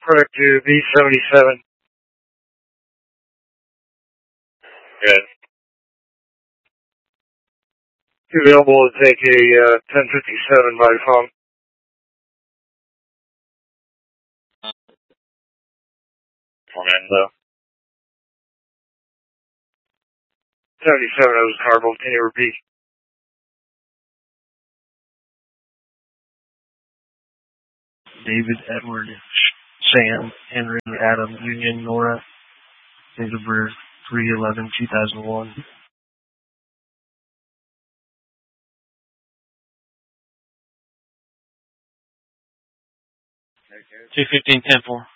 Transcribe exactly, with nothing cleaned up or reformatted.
Correct to B seventy-seven. Good. Available to take a uh, ten fifty-seven by phone. Orlando. seventy-seven, that was Carbon. Can you repeat? David, Edward, Sam, Henry, Adam, Union, Nora, date of birth, three eleven two thousand one. two fifteen ten four.